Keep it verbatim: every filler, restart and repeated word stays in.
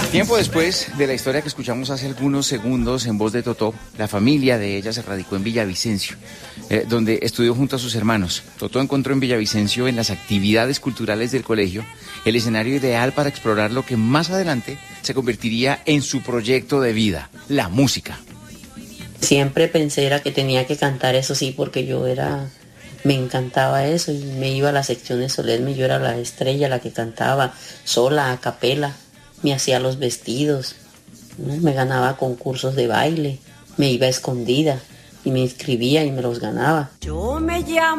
Tiempo después de la historia que escuchamos hace algunos segundos en voz de Totó, la familia de ella se radicó en Villavicencio, eh, donde estudió junto a sus hermanos. Totó encontró en Villavicencio, en las actividades culturales del colegio, el escenario ideal para explorar lo que más adelante se convertiría en su proyecto de vida, la música. Siempre pensé era que tenía que cantar, eso sí, porque yo era... me encantaba eso y me iba a las secciones Solerme, yo era la estrella, la que cantaba sola, a capela. Me hacía los vestidos, ¿no? Me ganaba concursos de baile, me iba a escondida y me inscribía y me los ganaba. Yo me llamo